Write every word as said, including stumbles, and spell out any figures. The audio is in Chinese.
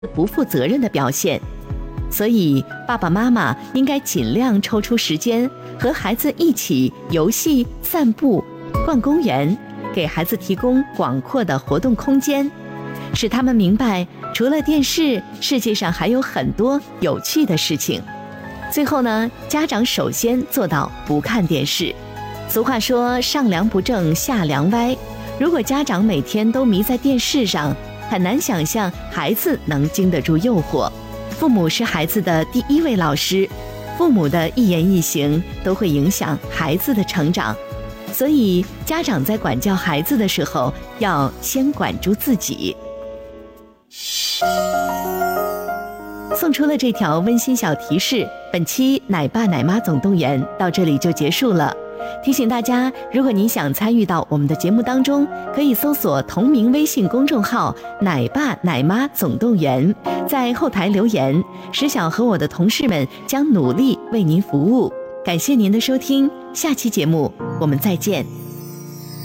不负责任的表现。所以爸爸妈妈应该尽量抽出时间和孩子一起游戏、散步、逛公园，给孩子提供广阔的活动空间，使他们明白除了电视，世界上还有很多有趣的事情。最后呢，家长首先做到不看电视。俗话说上梁不正下梁歪，如果家长每天都迷在电视上，很难想象孩子能经得住诱惑。父母是孩子的第一位老师，父母的一言一行都会影响孩子的成长，所以家长在管教孩子的时候，要先管住自己。送出了这条温馨小提示，本期奶爸奶妈总动员到这里就结束了。提醒大家，如果您想参与到我们的节目当中，可以搜索同名微信公众号奶爸奶妈总动员，在后台留言，石晓和我的同事们将努力为您服务。感谢您的收听，下期节目我们再见。